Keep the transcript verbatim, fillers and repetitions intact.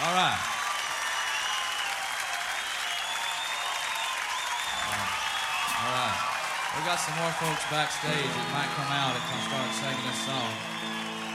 All right. All right. We got some more folks backstage that might come out and come start singing this song.